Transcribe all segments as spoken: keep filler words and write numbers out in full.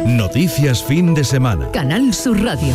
Noticias fin de semana. Canal Sur Radio.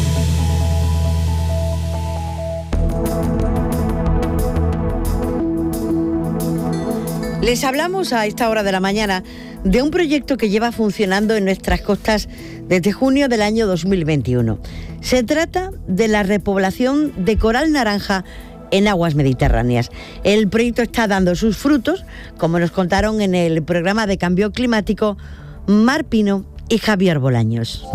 Les hablamos a esta hora de la mañana de un proyecto que lleva funcionando en nuestras costas desde junio del año dos mil veintiuno. Se trata de la repoblación de coral naranja en aguas mediterráneas. El proyecto está dando sus frutos, como nos contaron en el programa de cambio climático Mar Pino y Javier Bolaños.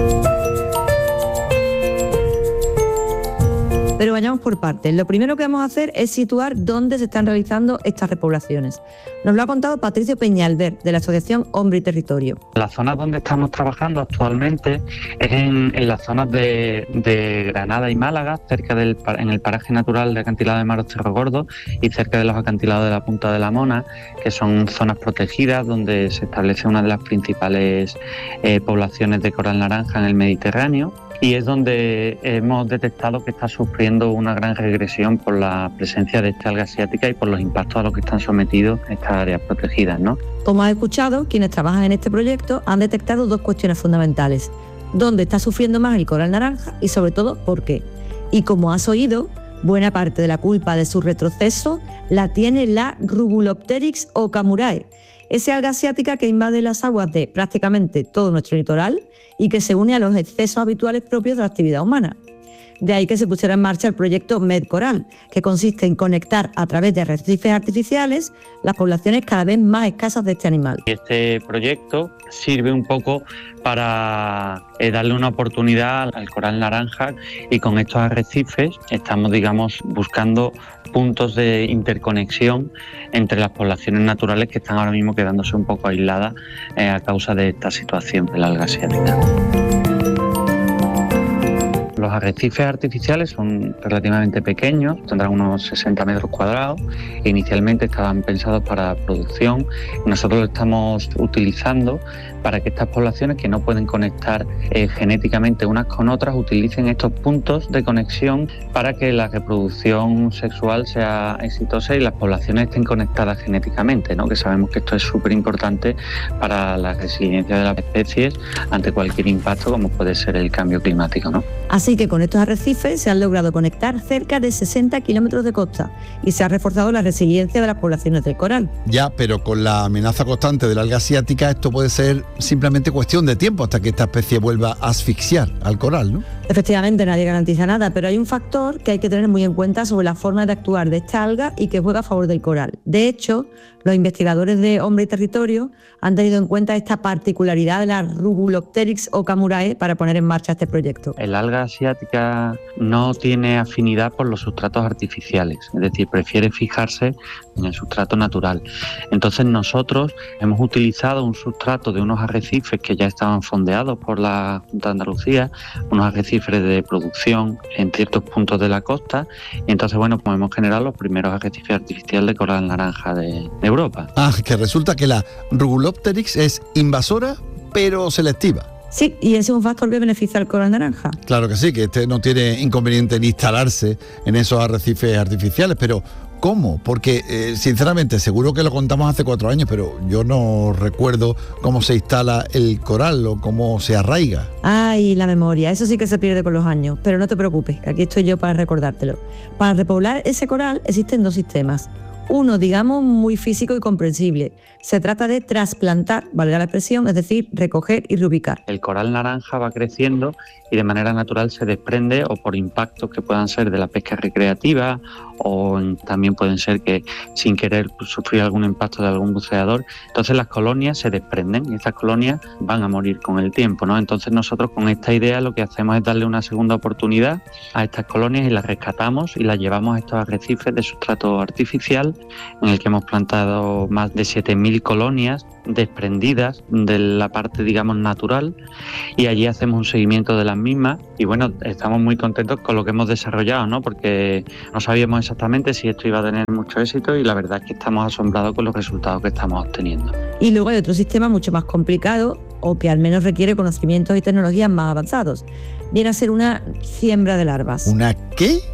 Pero vayamos por partes. Lo primero que vamos a hacer es situar dónde se están realizando estas repoblaciones. Nos lo ha contado Patricio Peñalver, de la Asociación Hombre y Territorio. Las zonas donde estamos trabajando actualmente es en, en las zonas de, de Granada y Málaga, cerca del en el paraje natural de acantilado de Maros Cerro Gordo y cerca de los acantilados de la Punta de la Mona, que son zonas protegidas donde se establece una de las principales eh, poblaciones de coral naranja en el Mediterráneo. Y es donde hemos detectado que está sufriendo una gran regresión por la presencia de esta alga asiática y por los impactos a los que están sometidos estas áreas protegidas, ¿no? Como has escuchado, quienes trabajan en este proyecto han detectado dos cuestiones fundamentales: dónde está sufriendo más el coral naranja y, sobre todo, por qué. Y como has oído, buena parte de la culpa de su retroceso la tiene la Rubulopteryx okamurae, esa alga asiática que invade las aguas de prácticamente todo nuestro litoral y que se une a los excesos habituales propios de la actividad humana. De ahí que se pusiera en marcha el proyecto MedCoral, que consiste en conectar a través de arrecifes artificiales las poblaciones cada vez más escasas de este animal. Este proyecto sirve un poco para eh, darle una oportunidad al coral naranja, y con estos arrecifes estamos, digamos, buscando puntos de interconexión entre las poblaciones naturales que están ahora mismo quedándose un poco aisladas eh, a causa de esta situación de la alga asiática. Los arrecifes artificiales son relativamente pequeños, tendrán unos sesenta metros cuadrados. Inicialmente estaban pensados para producción. Nosotros lo estamos utilizando para que estas poblaciones que no pueden conectar eh, genéticamente unas con otras utilicen estos puntos de conexión para que la reproducción sexual sea exitosa y las poblaciones estén conectadas genéticamente, ¿no? Que sabemos que esto es súper importante para la resiliencia de las especies ante cualquier impacto como puede ser el cambio climático, ¿no? Así que con estos arrecifes se han logrado conectar cerca de sesenta kilómetros de costa y se ha reforzado la resiliencia de las poblaciones del coral. Ya, pero con la amenaza constante de la alga asiática esto puede ser simplemente cuestión de tiempo hasta que esta especie vuelva a asfixiar al coral, ¿no? Efectivamente, nadie garantiza nada, pero hay un factor que hay que tener muy en cuenta sobre la forma de actuar de esta alga y que juega a favor del coral. De hecho, los investigadores de Hombre y Territorio han tenido en cuenta esta particularidad de la Rubulopteryx okamurae para poner en marcha este proyecto. El alga asiática no tiene afinidad por los sustratos artificiales, es decir, prefiere fijarse en el sustrato natural. Entonces nosotros hemos utilizado un sustrato de unos arrecifes que ya estaban fondeados por la Junta de Andalucía, unos arrecifes de producción en ciertos puntos de la costa, y entonces, bueno, pues hemos generado los primeros arrecifes artificiales de coral naranja de, de Europa. Ah, que resulta que la Rubulopteryx es invasora, pero selectiva. Sí, y ese es un factor que beneficia al coral naranja. Claro que sí, que este no tiene inconveniente en instalarse en esos arrecifes artificiales, pero ¿cómo? Porque, eh, sinceramente, seguro que lo contamos hace cuatro años, pero yo no recuerdo cómo se instala el coral o cómo se arraiga. Ay, la memoria, eso sí que se pierde con los años, pero no te preocupes, que aquí estoy yo para recordártelo. Para repoblar ese coral existen dos sistemas. Uno, digamos, muy físico y comprensible. Se trata de trasplantar, valga la expresión, es decir, recoger y reubicar. El coral naranja va creciendo y de manera natural se desprende, o por impactos que puedan ser de la pesca recreativa, o en, también pueden ser que sin querer sufrir algún impacto de algún buceador. Entonces las colonias se desprenden y estas colonias van a morir con el tiempo, ¿no? Entonces nosotros con esta idea lo que hacemos es darle una segunda oportunidad a estas colonias y las rescatamos y las llevamos a estos arrecifes de sustrato artificial, en el que hemos plantado más de siete mil colonias desprendidas de la parte, digamos, natural, y allí hacemos un seguimiento de las mismas y bueno, estamos muy contentos con lo que hemos desarrollado, ¿no? Porque no sabíamos exactamente si esto iba a tener mucho éxito y la verdad es que estamos asombrados con los resultados que estamos obteniendo. Y luego hay otro sistema mucho más complicado, o que al menos requiere conocimientos y tecnologías más avanzados. Viene a ser una siembra de larvas. ¿Una qué?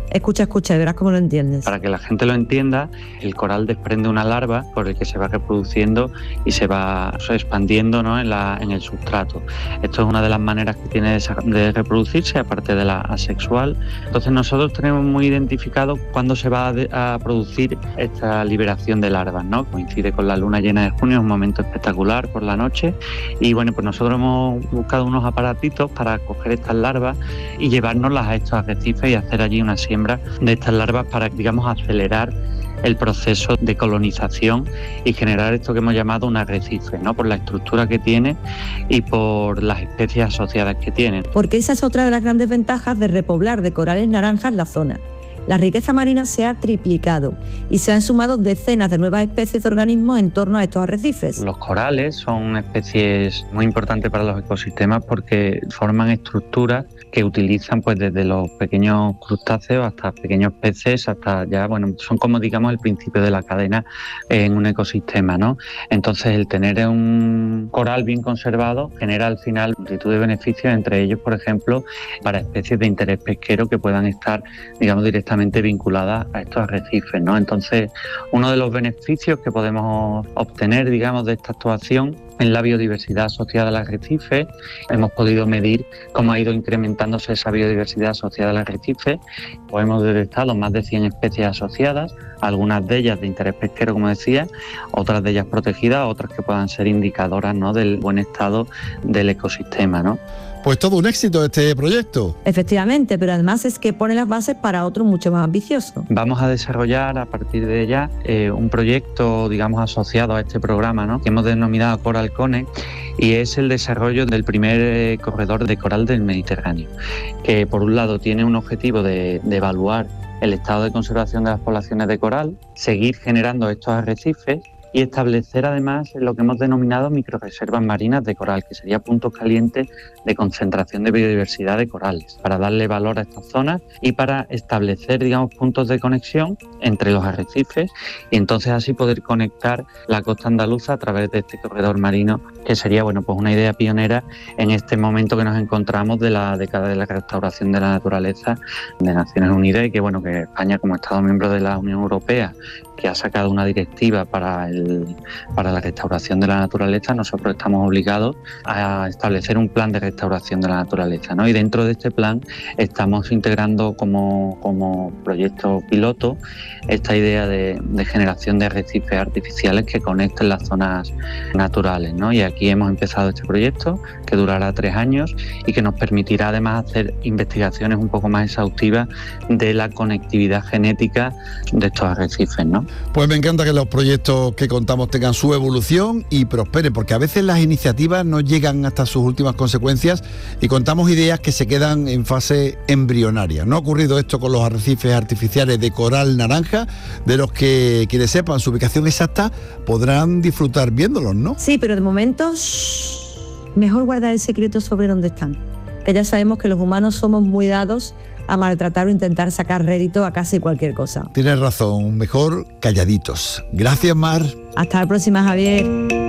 Escucha, escucha, y verás cómo lo entiendes. Para que la gente lo entienda, el coral desprende una larva por el que se va reproduciendo y se va expandiendo, ¿no?, en, la, en el sustrato. Esto es una de las maneras que tiene de reproducirse, aparte de la asexual. Entonces nosotros tenemos muy identificado cuándo se va a, de, a producir esta liberación de larvas, ¿no? Coincide con la luna llena de junio, es un momento espectacular por la noche. Y bueno, pues nosotros hemos buscado unos aparatitos para coger estas larvas y llevárnoslas a estos arrecifes y hacer allí una siembra de estas larvas para, digamos, acelerar el proceso de colonización y generar esto que hemos llamado un arrecife, ¿no?, por la estructura que tiene y por las especies asociadas que tienen. Porque esa es otra de las grandes ventajas de repoblar de corales naranjas la zona. La riqueza marina se ha triplicado y se han sumado decenas de nuevas especies de organismos en torno a estos arrecifes. Los corales son especies muy importantes para los ecosistemas porque forman estructuras que utilizan, pues, desde los pequeños crustáceos hasta pequeños peces, hasta ya, bueno, son como, digamos, el principio de la cadena en un ecosistema, ¿no? Entonces, el tener un coral bien conservado genera al final multitud de beneficios, entre ellos, por ejemplo, para especies de interés pesquero que puedan estar, digamos, directamente vinculadas a estos arrecifes, ¿no? Entonces, uno de los beneficios que podemos obtener, digamos, de esta actuación en la biodiversidad asociada al arrecife. Hemos podido medir cómo ha ido incrementándose esa biodiversidad asociada al arrecife. Pues hemos detectado más de cien especies asociadas, algunas de ellas de interés pesquero, como decía, otras de ellas protegidas, otras que puedan ser indicadoras, ¿no?, del buen estado del ecosistema, ¿no? Pues todo un éxito este proyecto. Efectivamente, pero además es que pone las bases para otro mucho más ambicioso. Vamos a desarrollar a partir de ya eh, un proyecto, digamos, asociado a este programa, ¿no?, que hemos denominado Coral Connect, y es el desarrollo del primer eh, corredor de coral del Mediterráneo, que por un lado tiene un objetivo de, de evaluar el estado de conservación de las poblaciones de coral, seguir generando estos arrecifes y establecer además lo que hemos denominado microrreservas marinas de coral, que sería puntos calientes de concentración de biodiversidad de corales, para darle valor a estas zonas y para establecer, digamos, puntos de conexión entre los arrecifes y entonces así poder conectar la costa andaluza a través de este corredor marino, que sería, bueno, pues una idea pionera en este momento que nos encontramos de la década de la restauración de la naturaleza de Naciones Unidas, y que, bueno, que España, como Estado miembro de la Unión Europea, que ha sacado una directiva para, el, para la restauración de la naturaleza, nosotros estamos obligados a establecer un plan de restauración de la naturaleza, ¿no? Y dentro de este plan estamos integrando como, como proyecto piloto esta idea de, de generación de arrecifes artificiales que conecten las zonas naturales, ¿no? Y aquí hemos empezado este proyecto que durará tres años y que nos permitirá además hacer investigaciones un poco más exhaustivas de la conectividad genética de estos arrecifes, ¿no? Pues me encanta que los proyectos que contamos tengan su evolución y prosperen, porque a veces las iniciativas no llegan hasta sus últimas consecuencias y contamos ideas que se quedan en fase embrionaria. No ha ocurrido esto con los arrecifes artificiales de coral naranja, de los que quienes sepan su ubicación exacta podrán disfrutar viéndolos, ¿no? Sí, pero de momento shh, mejor guardar el secreto sobre dónde están, que ya sabemos que los humanos somos muy dados a maltratar o intentar sacar rédito a casi cualquier cosa. Tienes razón, mejor calladitos. Gracias, Mar. Hasta la próxima, Javier.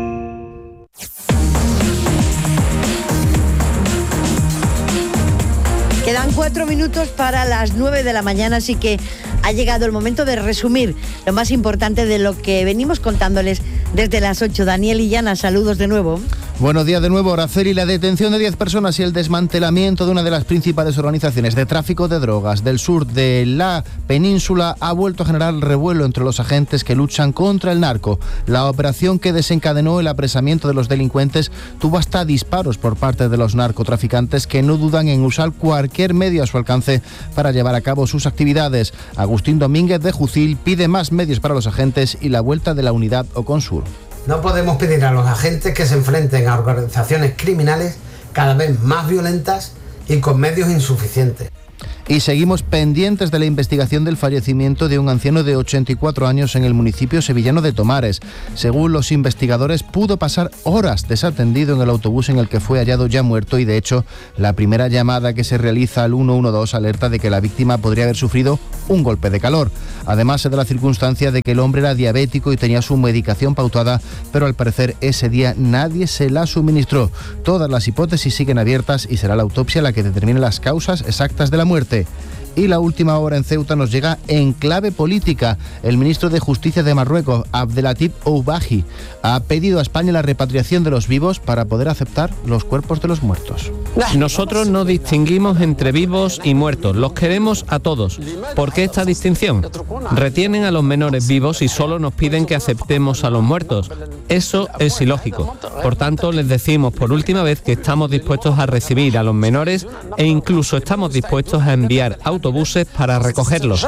Quedan cuatro minutos para las nueve de la mañana, así que ha llegado el momento de resumir lo más importante de lo que venimos contándoles desde las ocho. Daniel y Yana, saludos de nuevo. Buenos días de nuevo, Araceli. La detención de diez personas y el desmantelamiento de una de las principales organizaciones de tráfico de drogas del sur de la península ha vuelto a generar revuelo entre los agentes que luchan contra el narco. La operación que desencadenó el apresamiento de los delincuentes tuvo hasta disparos por parte de los narcotraficantes, que no dudan en usar cualquier medio a su alcance para llevar a cabo sus actividades. Agustín Domínguez de Jucil pide más medios para los agentes y la vuelta de la unidad Oconsur. No podemos pedir a los agentes que se enfrenten a organizaciones criminales cada vez más violentas y con medios insuficientes. Y seguimos pendientes de la investigación del fallecimiento de un anciano de ochenta y cuatro años en el municipio sevillano de Tomares. Según los investigadores, pudo pasar horas desatendido en el autobús en el que fue hallado ya muerto, y de hecho la primera llamada que se realiza al uno uno dos alerta de que la víctima podría haber sufrido un golpe de calor. Además se da la circunstancia de que el hombre era diabético y tenía su medicación pautada, pero al parecer ese día nadie se la suministró. Todas las hipótesis siguen abiertas y será la autopsia la que determine las causas exactas de la muerte. Y la última hora en Ceuta nos llega en clave política. El ministro de Justicia de Marruecos, Abdelatif Oubahi, ha pedido a España la repatriación de los vivos para poder aceptar los cuerpos de los muertos. Nosotros no distinguimos entre vivos y muertos, los queremos a todos. ¿Por qué esta distinción? Retienen a los menores vivos y solo nos piden que aceptemos a los muertos. Eso es ilógico. Por tanto, les decimos por última vez que estamos dispuestos a recibir a los menores e incluso estamos dispuestos a enviar autobuses para recogerlos.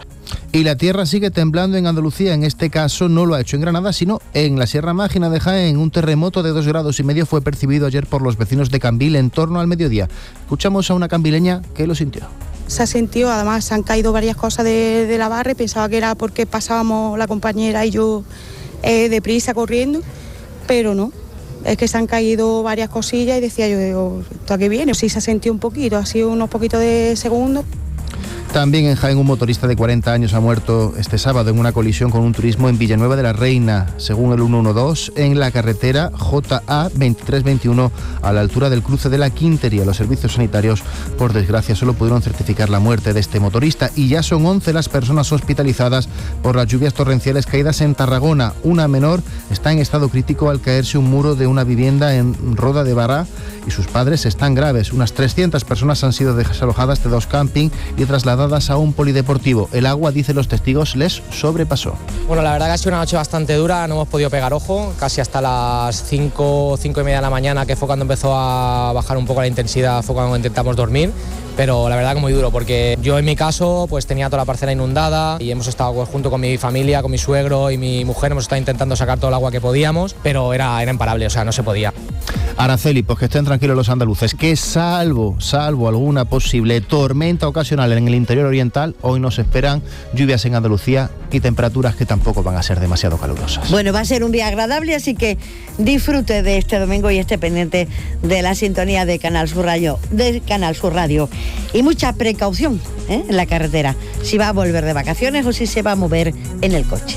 Y la tierra sigue temblando en Andalucía. En este caso no lo ha hecho en Granada, sino en la Sierra Mágina de Jaén. Un terremoto de dos grados y medio fue percibido ayer por los vecinos de Cambil en torno al mediodía. Escuchamos a una cambileña que lo sintió. Se ha sentido, además se han caído varias cosas de, de la barra y pensaba que era porque pasábamos la compañera y yo eh, deprisa corriendo, pero no. Es que se han caído varias cosillas y decía yo, digo, ¿esto a qué viene? Sí se ha sentido un poquito, ha sido unos poquitos de segundos. También en Jaén un motorista de cuarenta años ha muerto este sábado en una colisión con un turismo en Villanueva de la Reina, según el ciento doce, en la carretera J A veintitrés veintiuno a la altura del cruce de la Quintería. Los servicios sanitarios, por desgracia, solo pudieron certificar la muerte de este motorista y ya son once las personas hospitalizadas por las lluvias torrenciales caídas en Tarragona. Una menor está en estado crítico al caerse un muro de una vivienda en Roda de Bará y sus padres están graves. Unas trescientas personas han sido desalojadas de dos camping y trasladadas a un polideportivo. El agua, dicen los testigos, les sobrepasó. Bueno, la verdad que ha sido una noche bastante dura, no hemos podido pegar ojo, casi hasta las cinco, cinco y media de la mañana, que fue cuando empezó a bajar un poco la intensidad, fue cuando intentamos dormir. Pero la verdad que muy duro, porque yo en mi caso pues tenía toda la parcela inundada y hemos estado pues, junto con mi familia, con mi suegro y mi mujer, hemos estado intentando sacar todo el agua que podíamos, pero era, era imparable, o sea, no se podía. Araceli, pues que estén tranquilos los andaluces, que salvo, salvo alguna posible tormenta ocasional en el interior oriental, hoy nos esperan lluvias en Andalucía y temperaturas que tampoco van a ser demasiado calurosas. Bueno, va a ser un día agradable, así que disfrute de este domingo y esté pendiente de la sintonía de Canal Sur Radio, de Canal Sur Radio. Y mucha precaución ¿eh? en la carretera, si va a volver de vacaciones o si se va a mover en el coche.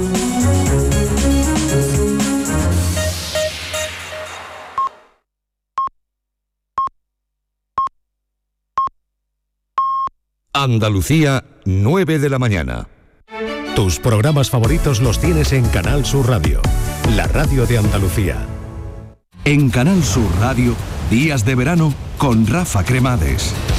Andalucía, nueve de la mañana. Tus programas favoritos los tienes en Canal Sur Radio, la radio de Andalucía. En Canal Sur Radio, días de verano con Rafa Cremades.